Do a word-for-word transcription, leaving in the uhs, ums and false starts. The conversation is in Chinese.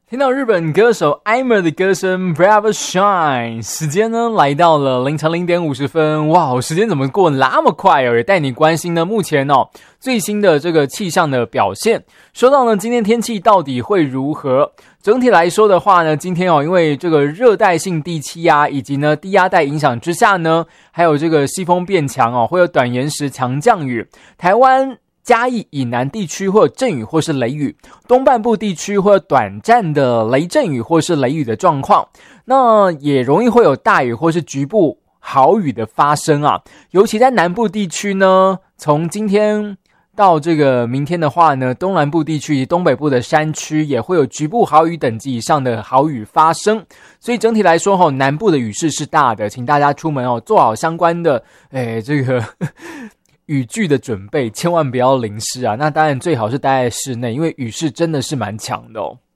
听到日本歌手 Aimer 的歌声 Bravo Shine， 时间呢来到了凌晨零点五十分，哇，时间怎么过那么快哦？也带你关心呢目前哦最新的这个气象的表现。说到呢今天天气到底会如何？整体来说的话呢，今天哦因为这个热带性低气压以及呢低压带影响之下呢，还有这个西风变强哦，会有短延时强降雨，台湾嘉义以南地区会有阵雨或是雷雨，东半部地区会有短暂的雷阵雨或是雷雨的状况，那也容易会有大雨或是局部豪雨的发生啊。尤其在南部地区呢，从今天到这个明天的话呢，东南部地区以及东北部的山区也会有局部豪雨等级以上的豪雨发生，所以整体来说齁，南部的雨势是大的，请大家出门哦做好相关的诶这个雨具的准备，千万不要淋湿啊！那当然最好是待在室内，因为雨势真的是蛮强的哦。